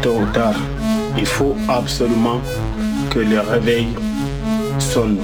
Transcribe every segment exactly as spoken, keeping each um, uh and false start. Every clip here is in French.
tôt ou tard, il faut absolument que le réveil sonne.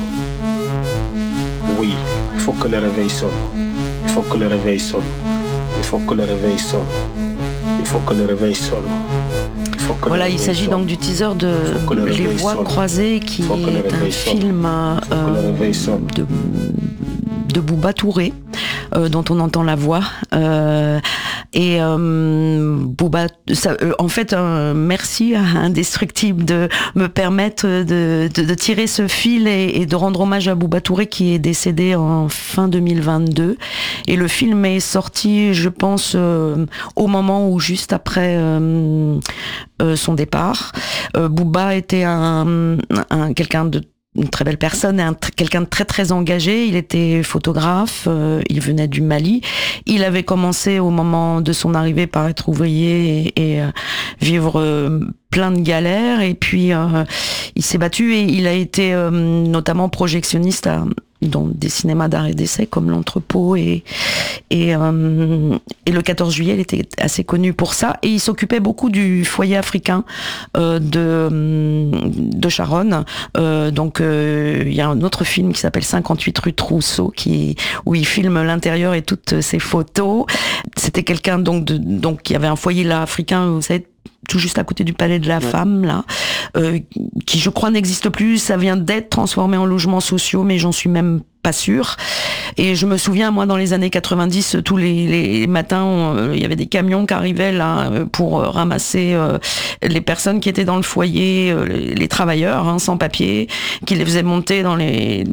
Oui, il faut que le réveil sonne. Il faut que le réveil sonne. Il faut que le réveil sonne. Il faut que le réveil sonne. Voilà, il s'agit donc du teaser de Les Voix croisées, qui est un film euh, de, de Bouba Touré, euh, dont on entend la voix. Euh, et euh, Bouba, ça, euh, en fait, euh, merci à Indestructible de me permettre de, de, de tirer ce fil et, et de rendre hommage à Bouba Touré, qui est décédé en fin deux mille vingt-deux. Et le film est sorti, je pense, euh, au moment où juste après euh, euh, son départ. Euh, Bouba était un, un quelqu'un de une très belle personne, un, quelqu'un de très très engagé. Il était photographe, euh, il venait du Mali. Il avait commencé au moment de son arrivée par être ouvrier et, et euh, vivre euh, plein de galères. Et puis euh, il s'est battu et il a été euh, notamment projectionniste à, dans des cinémas d'art et d'essai comme l'Entrepôt et et, euh, et le quatorze juillet, il était assez connu pour ça. Et il s'occupait beaucoup du foyer africain euh, de de Charonne. Euh, donc euh, il y a un autre film qui s'appelle cinquante-huit rue Trousseau, qui où il filme l'intérieur et toutes ses photos. C'était quelqu'un donc de donc qui avait un foyer là africain, vous savez, tout juste à côté du Palais de la ouais. Femme, là, euh, qui je crois n'existe plus. Ça vient d'être transformé en logements sociaux, mais j'en suis même pas sûre. Et je me souviens, moi, dans les années quatre-vingt-dix, tous les, les matins, on, il y avait des camions qui arrivaient là pour ramasser euh, les personnes qui étaient dans le foyer, euh, les, les travailleurs hein, sans papier, qui les faisaient monter dans les...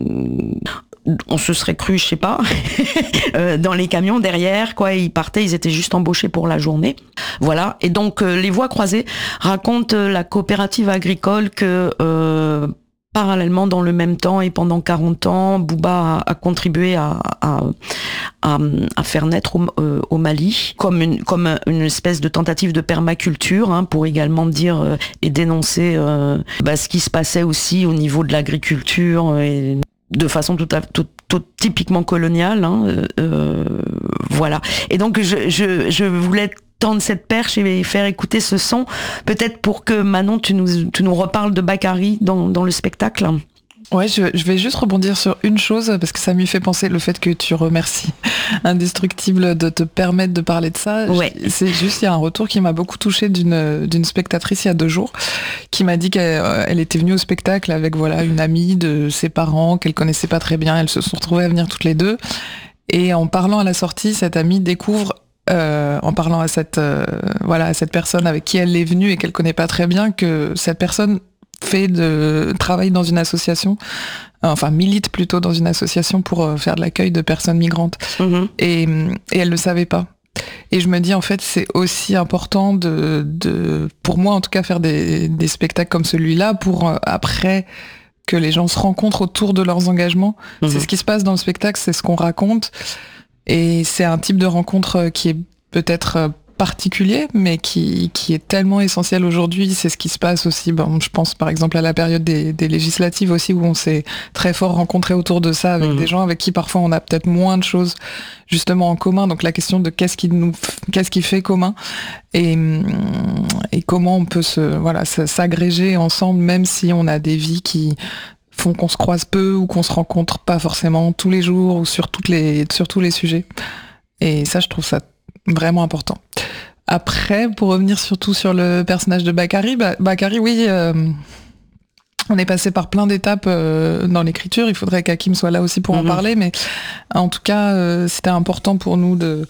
on se serait cru, je sais pas, euh, dans les camions derrière, quoi. Ils partaient, ils étaient juste embauchés pour la journée. Voilà. Et donc, euh, Les Voix croisées racontent euh, la coopérative agricole que, euh, parallèlement, dans le même temps et pendant quarante ans, Bouba a, a contribué à, à, à, à faire naître au, euh, au Mali, comme une, comme une espèce de tentative de permaculture, hein, pour également dire euh, et dénoncer euh, bah, ce qui se passait aussi au niveau de l'agriculture et de façon tout à tout, tout typiquement coloniale, hein, euh, voilà. Et donc je, je, je voulais tendre cette perche et faire écouter ce son, peut-être pour que Manon tu nous, tu nous reparles de Bakary dans, dans le spectacle. Ouais, je, je vais juste rebondir sur une chose, parce que ça m'y fait penser, le fait que tu remercies Indestructible de te permettre de parler de ça. Ouais. C'est juste, il y a un retour qui m'a beaucoup touchée d'une, d'une spectatrice il y a deux jours, qui m'a dit qu'elle elle était venue au spectacle avec voilà une amie de ses parents, qu'elle connaissait pas très bien, elles se sont retrouvées à venir toutes les deux, et en parlant à la sortie, cette amie découvre, euh, en parlant à cette, euh, voilà, à cette personne avec qui elle est venue et qu'elle connaît pas très bien, que cette personne fait de travaille dans une association, enfin milite plutôt dans une association pour faire de l'accueil de personnes migrantes. Mmh. Et, et elle le savait pas. Et je me dis en fait c'est aussi important de, de pour moi en tout cas faire des, des spectacles comme celui-là pour euh, après que les gens se rencontrent autour de leurs engagements. Mmh. C'est ce qui se passe dans le spectacle, c'est ce qu'on raconte. Et c'est un type de rencontre qui est peut-être particulier, mais qui, qui est tellement essentiel aujourd'hui. C'est ce qui se passe aussi, bon, je pense par exemple à la période des, des législatives aussi, où on s'est très fort rencontré autour de ça avec mmh. des gens avec qui parfois on a peut-être moins de choses justement en commun. Donc la question de qu'est-ce qui nous, qu'est-ce qui fait commun et, et comment on peut se, voilà, s'agréger ensemble, même si on a des vies qui font qu'on se croise peu ou qu'on se rencontre pas forcément tous les jours ou sur toutes les, sur tous les sujets. Et ça, je trouve ça vraiment important. Après, pour revenir surtout sur le personnage de Bakary, bah, Bakary, oui, euh, on est passé par plein d'étapes euh, dans l'écriture. Il faudrait qu'Hakim soit là aussi pour mmh. en parler, mais en tout cas, euh, c'était important pour nous de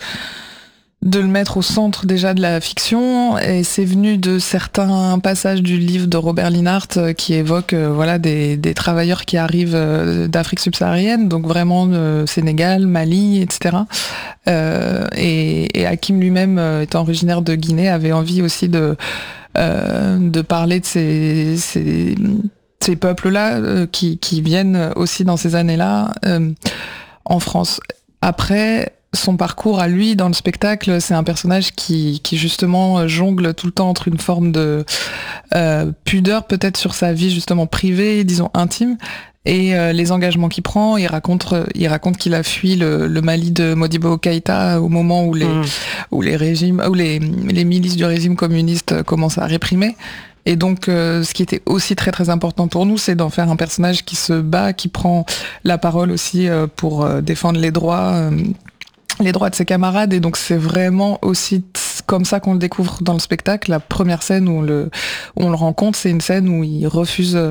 de le mettre au centre déjà de la fiction, et c'est venu de certains passages du livre de Robert Linhart euh, qui évoque euh, voilà des, des travailleurs qui arrivent euh, d'Afrique subsaharienne, donc vraiment euh, Sénégal, Mali, et cetera. Euh, et, et Hakim lui-même, euh, étant originaire de Guinée, avait envie aussi de euh, de parler de ces ces, ces peuples-là euh, qui qui viennent aussi dans ces années-là euh, en France. Après, son parcours à lui dans le spectacle, c'est un personnage qui, qui justement jongle tout le temps entre une forme de euh, pudeur peut-être sur sa vie justement privée, disons intime, et euh, les engagements qu'il prend. Il raconte, il raconte qu'il a fui le, le Mali de Modibo Keïta au moment où les, mmh. où les régimes, où les, les milices du régime communiste commencent à réprimer. Et donc, euh, ce qui était aussi très très important pour nous, c'est d'en faire un personnage qui se bat, qui prend la parole aussi euh, pour euh, défendre les droits. Euh, les droits de ses camarades, et donc c'est vraiment aussi comme ça qu'on le découvre dans le spectacle. La première scène où on le, où on le rencontre, c'est une scène où il refuse